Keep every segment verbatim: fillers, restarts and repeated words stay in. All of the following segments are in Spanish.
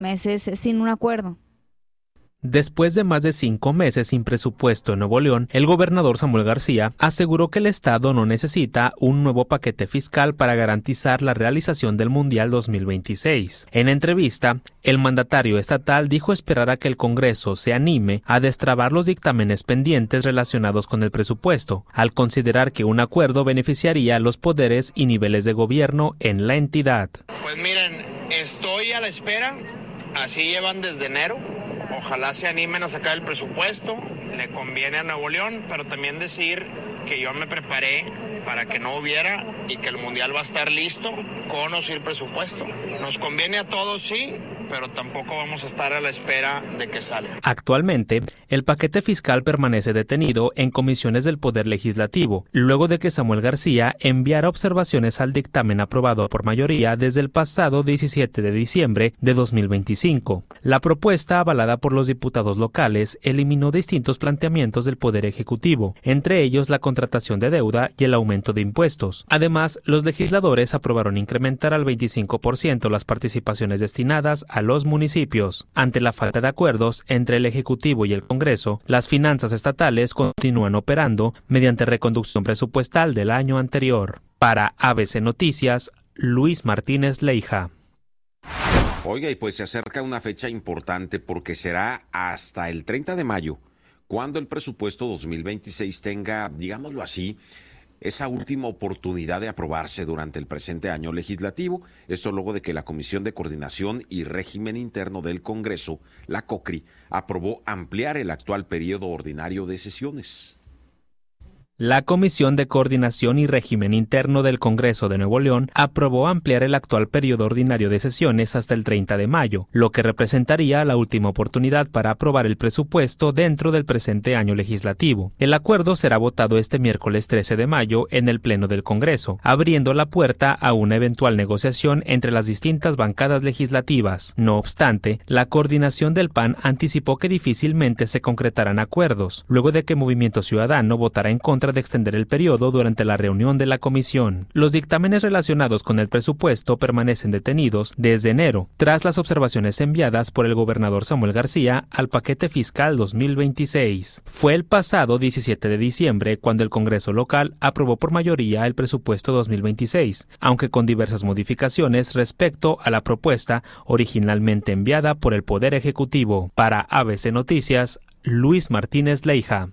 meses sin un acuerdo. Después de más de cinco meses sin presupuesto en Nuevo León, el gobernador Samuel García aseguró que el estado no necesita un nuevo paquete fiscal para garantizar la realización del Mundial dos mil veintiséis. En entrevista, el mandatario estatal dijo esperar a que el Congreso se anime a destrabar los dictámenes pendientes relacionados con el presupuesto, al considerar que un acuerdo beneficiaría a los poderes y niveles de gobierno en la entidad. Pues miren, estoy a la espera, así llevan desde enero. Ojalá se animen a sacar el presupuesto, le conviene a Nuevo León, pero también decir que yo me preparé para que no hubiera y que el Mundial va a estar listo con o sin presupuesto. Nos conviene a todos, sí, pero tampoco vamos a estar a la espera de que salga. Actualmente, el paquete fiscal permanece detenido en comisiones del Poder Legislativo, luego de que Samuel García enviara observaciones al dictamen aprobado por mayoría desde el pasado diecisiete de diciembre de dos mil veinticinco. La propuesta, avalada por los diputados locales, eliminó distintos planteamientos del Poder Ejecutivo, entre ellos la contratación de deuda y el aumento de impuestos. Además, los legisladores aprobaron incrementar al veinticinco por ciento las participaciones destinadas a los municipios. Ante la falta de acuerdos entre el Ejecutivo y el Congreso, las finanzas estatales continúan operando mediante reconducción presupuestal del año anterior. Para A B C Noticias, Luis Martínez Leija. Oiga, y pues se acerca una fecha importante porque será hasta el treinta de mayo, cuando el presupuesto dos mil veintiséis tenga, digámoslo así, esa última oportunidad de aprobarse durante el presente año legislativo. Esto luego de que la Comisión de Coordinación y Régimen Interno del Congreso, la COCRI, aprobó ampliar el actual periodo ordinario de sesiones. La Comisión de Coordinación y Régimen Interno del Congreso de Nuevo León aprobó ampliar el actual periodo ordinario de sesiones hasta el treinta de mayo, lo que representaría la última oportunidad para aprobar el presupuesto dentro del presente año legislativo. El acuerdo será votado este miércoles trece de mayo en el Pleno del Congreso, abriendo la puerta a una eventual negociación entre las distintas bancadas legislativas. No obstante, la coordinación del P A N anticipó que difícilmente se concretarán acuerdos, luego de que Movimiento Ciudadano votara en contra de extender el periodo durante la reunión de la comisión. Los dictámenes relacionados con el presupuesto permanecen detenidos desde enero, tras las observaciones enviadas por el gobernador Samuel García al paquete fiscal dos mil veintiséis. Fue el pasado diecisiete de diciembre cuando el Congreso local aprobó por mayoría el presupuesto dos mil veintiséis, aunque con diversas modificaciones respecto a la propuesta originalmente enviada por el Poder Ejecutivo. Para A B C Noticias, Luis Martínez Leija.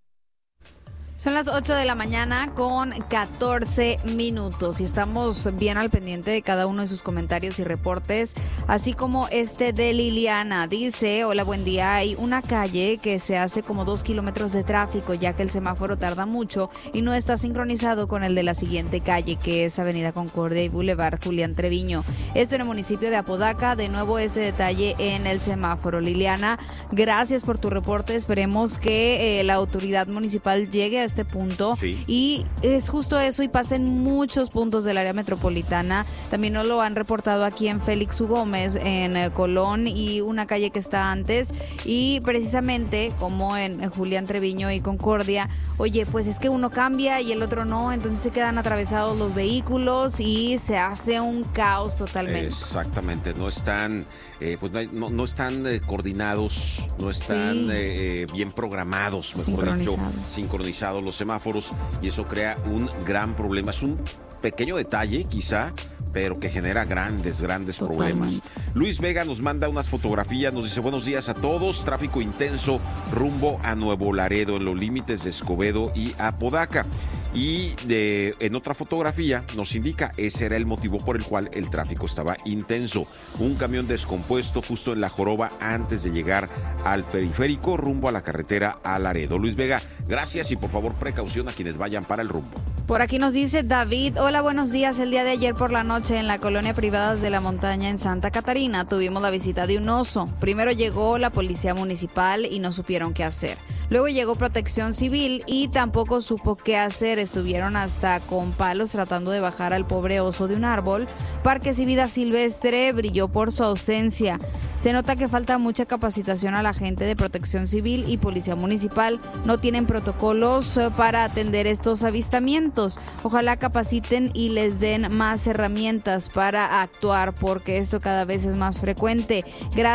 Son las ocho de la mañana con catorce minutos y estamos bien al pendiente de cada uno de sus comentarios y reportes, así como este de Liliana. Dice, hola, buen día, hay una calle que se hace como dos kilómetros de tráfico ya que el semáforo tarda mucho y no está sincronizado con el de la siguiente calle, que es Avenida Concordia y Boulevard Julián Treviño. Esto en el municipio de Apodaca. De nuevo este detalle en el semáforo. Liliana, gracias por tu reporte. Esperemos que eh, la autoridad municipal llegue a este punto, sí. Y es justo eso y pasa en muchos puntos del área metropolitana. También nos lo han reportado aquí en Félix U. Gómez, en eh, Colón y una calle que está antes, y precisamente como en, en Julián Treviño y Concordia, oye, pues es que uno cambia y el otro no, entonces se quedan atravesados los vehículos y se hace un caos totalmente. Exactamente, no están eh, pues no, hay, no, no están eh, coordinados, no están sí. eh, bien programados, mejor dicho, sincronizados los semáforos, y eso crea un gran problema. Es un pequeño detalle quizá, pero que genera grandes, grandes Totalmente. problemas. Luis Vega nos manda unas fotografías, nos dice, buenos días a todos, tráfico intenso rumbo a Nuevo Laredo, en los límites de Escobedo y Apodaca. Y de, en otra fotografía nos indica, ese era el motivo por el cual el tráfico estaba intenso. Un camión descompuesto justo en La Joroba antes de llegar al periférico rumbo a la carretera a Laredo. Luis Vega, gracias y por favor precaución a quienes vayan para el rumbo. Por aquí nos dice David, hola, buenos días. El día de ayer por la noche en la colonia Privadas de la Montaña en Santa Catarina tuvimos la visita de un oso. Primero llegó la policía municipal y no supieron qué hacer. Luego llegó Protección Civil y tampoco supo qué hacer. Estuvieron hasta con palos tratando de bajar al pobre oso de un árbol. Parques y Vida Silvestre brilló por su ausencia. Se nota que falta mucha capacitación a la gente de Protección Civil y Policía Municipal. No tienen protocolos para atender estos avistamientos. Ojalá capaciten y les den más herramientas para actuar, porque esto cada vez es más frecuente. Gracias.